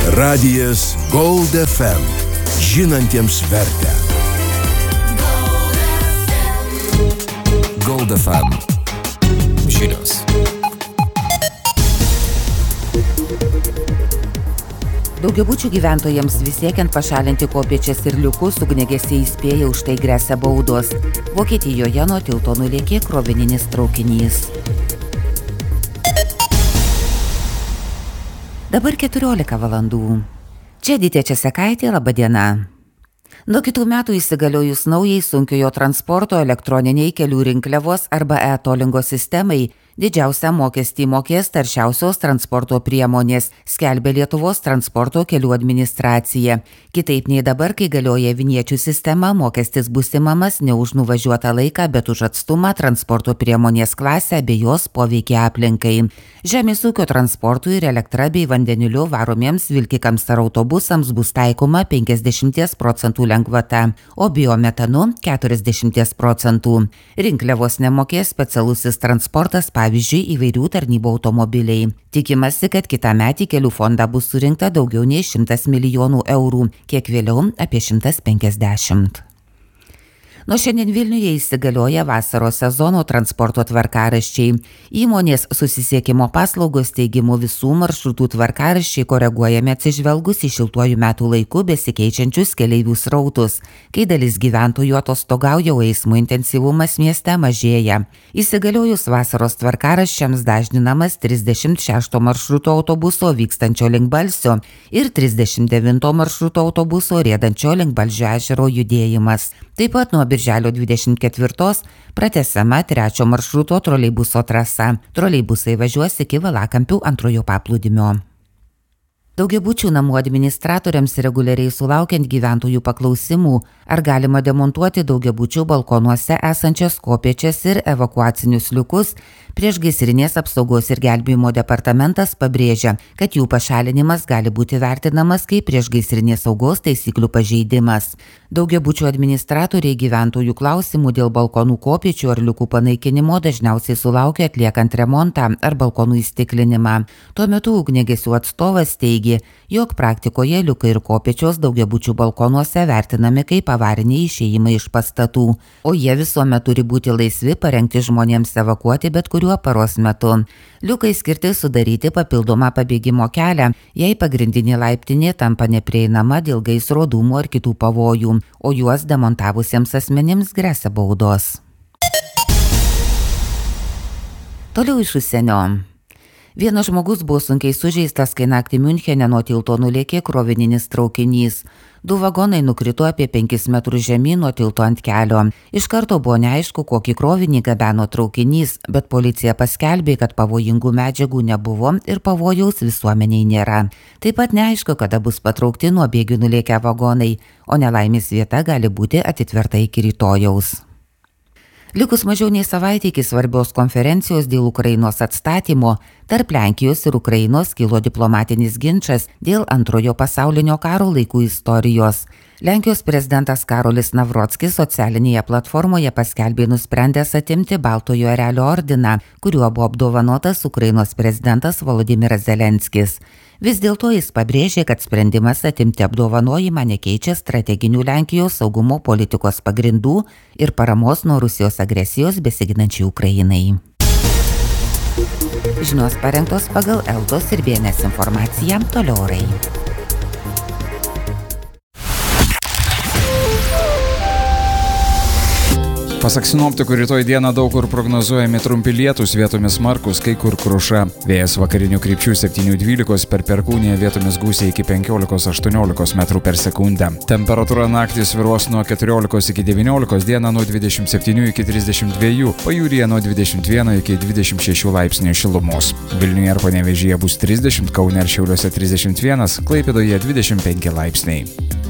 Radijas Gold FM. Žinantiems vertę. Gold FM. Žinios. Daugiabučių gyventojams vis siekiant pašalinti kopėčias ir liukus, ugniagesiai įspėja, už tai gresia baudos. Vokietijoje nuo tilto nulėkė krovininis traukinys. Dabar 14 valandų. Čia Dytė Česekaitė, laba diena. Nuo kitų metų įsigaliojus naujai sunkiojo transporto elektroniniai kelių rinkliavos arba e-tolingo sistemai, didžiausią mokestį mokės taršiausios transporto priemonės, skelbia Lietuvos transporto kelių administracija. Kitaip nei dabar, kai galioja viniečių sistema, mokestis bus imamas ne už nuvažiuotą laiką, bet už atstumą, transporto priemonės klasę bei jos poveikį aplinkai. Žemės ūkio transportui ir elektra bei vandeniliu varomiems vilkikams ar autobusams bus taikoma 50% lengvata, o biometanu 40%. Rinkliavos nemokės specialusis transportas, pavyzdžiui, įvairių tarnybų automobiliai. Tikimasi, kad kitąmet į kelių fondą bus surinkta daugiau nei 100 milijonų eurų, kiek vėliau apie 150. Nuo šiandien Vilniuje įsigalioja vasaros sezono transporto tvarkaraščiai. Įmonės susisiekimo paslaugos teigimu visų maršrutų tvarkaraščiai koreguojami atsižvelgus į šiltuoju metų laiku besikeičiančius keleivių srautus. Kai dalis gyventojų atostogauja, eismo intensyvumas mieste mažėja. Įsigaliojus vasaros tvarkaraščiams dažninamas 36 maršruto autobuso vykstančio link Balsio ir 39 maršruto autobuso riedančio link Balžio ežero judėjimas. Taip pat nuo birželio 24 pratęsiama 3 maršruto troleibuso trasa. Troleibusai važiuos iki Valakampių antrojo paplūdimio. Daugiabučių namų administratoriams reguliariai sulaukiant gyventojų paklausimų, ar galima demontuoti daugiabučių balkonuose esančias kopėčias ir evakuacinius liukus, Priešgaisrinės apsaugos ir gelbėjimo departamentas pabrėžia, kad jų pašalinimas gali būti vertinamas kaip priešgaisrinės saugos taisyklių pažeidimas. Daugiabučių administratoriai gyventojų klausimų dėl balkonų kopėčių ar liukų panaikinimo dažniausiai sulaukia atliekant remontą ar balkonų įstiklinimą. Tuo metu ugniagesių atstovas teigė, jog praktikoje liukai ir kopėčios daugiabučių balkonuose vertinami kaip avariniai išėjimai iš pastatų, o jie visuomet turi būti laisvi parengti žmonėms evakuoti bet kuriuo paros metu. Liukai skirti sudaryti papildomą pabėgimo kelią, jei pagrindinė laiptinė tampa neprieinama dėl gaisro, dūmų ar kitų pavojų, o juos demontavusiems asmenims gresia baudos. Toliau iš užsienio. Vienas žmogus buvo sunkiai sužeistas, kai naktį Miunchene nuo tilto nulėkė krovininis traukinys. 2 vagonai nukrito apie 5 metrus žemyn nuo tilto ant kelio. Iš karto buvo neaišku, kokį krovinį gabeno traukinys, bet policija paskelbė, kad pavojingų medžiagų nebuvo ir pavojaus visuomeniai nėra. Taip pat neaišku, kada bus patraukti nuo bėgių nulėkę vagonai, o nelaimės vieta gali būti atitverta iki rytojaus. Likus mažiau nei savaitė iki svarbios konferencijos dėl Ukrainos atstatymo, tarp Lenkijos ir Ukrainos kilo diplomatinis ginčas dėl Antrojo pasaulinio karo laikų istorijos. Lenkijos prezidentas Karolis Navrockis socialinėje platformoje paskelbė nusprendęs atimti Baltojo erelio ordiną, kuriuo buvo apdovanotas Ukrainos prezidentas Volodymyras Zelenskis. Vis dėlto jis pabrėžė, kad sprendimas atimti apdovanojimą nekeičia strateginių Lenkijos saugumo politikos pagrindų ir paramos nuo Rusijos agresijos besiginančiai Ukrainai. Žinios parengtos pagal Eltos ir BNS informaciją, toliau orai. Pasak sinoptikų, rytoj dieną daug kur prognozuojami trumpi lietūs, vietomis smarkūs, kai kur kruša. Vėjas vakarinių krypčių 7–12, per Perkūniją vietomis gūsiai iki 15–18 metrų per sekundę. Temperatūra naktį svyruos nuo 14 iki 19, dieną nuo 27 iki 32, pajūryje nuo 21 iki 26 laipsnių šilumos. Vilniuje ir Panevėžyje bus 30, Kaune ir Šiauliuose 31, Klaipėdoje 25 laipsniai.